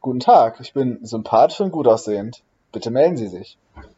Guten Tag, ich bin sympathisch und gut aussehend. Bitte melden Sie sich.